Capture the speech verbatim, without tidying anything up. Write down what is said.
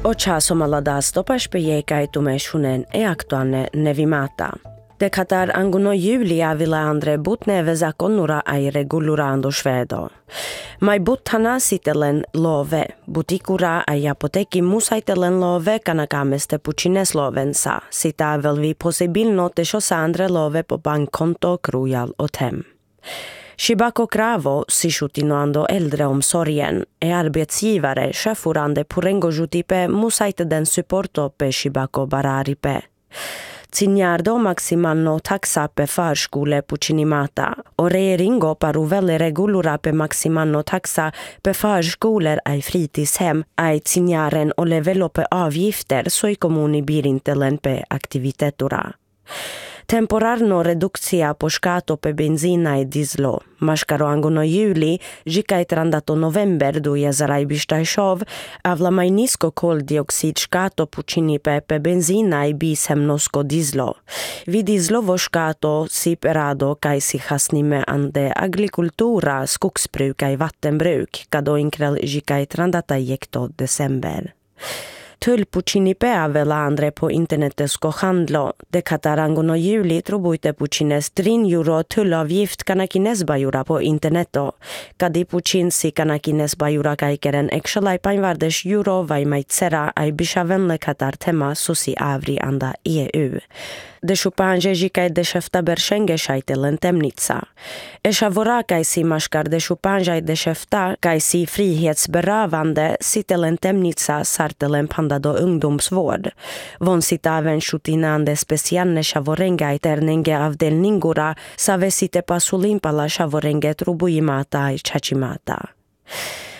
Ocha somaladas topas pejekaitume shunen e aktuanne nevimata. Dekatar anguno Julia villa andre butne vezakonnura ai regulurando svedo. Mai buttana sitelen love, butikura ai apoteki musaitelen love kanakameste pucines lovensa, sitä velvi possibilno te andre love po bankkonto krujal otem. Shibako Kravo, sisutinoando äldreomsorgen, är arbetsgivare chefurande purengo jutipe musaite den supporto pe Shibako bararipe. Cignardo maximalno taxa pe förskole pucinimata och regeringo paruvelle regulura pe maximalno taxa pe förskolor ai fritidshem ai cignaren och levelo pe avgifter så i kommuni birintelen pe aktivitetura. Temporarno redukcia po škato pe benzina e dizlo. Maškaro anguno juli, žikaj trandato november du je zaraj bištajšov, a vlamaj nisko koldioxid škato pučini pe pe benzina e bisemnosko dizlo. Vi dizlovo škato si perado kaj si hasnime ande agrikultura, skogsbruk e vattenbruk, kado inkrel žikaj trandata jekto december. Tull puccini pea vela andre på internetesko handlo. De katarangono juli trobuite puccines trin euro tullavgift kanakines bajura på interneto. Kadi puccinsi kanakines bajura kaikeren eksalai painvardes euro vai maitsera ai bishavenle katar tema susi avri anda E U. De shupanje jikai de shefta bershenge shaitelen temnitsa. Esha vora kai si mashkar de shupanje de shefta kai si frihetsberövande sitelen temnitsa sartelen pandado ungdomsvård. Von sita även shutinande specianne shavorenga iternenge avdelningura save site pasulimpala shavorenge trubujimata i chachimata.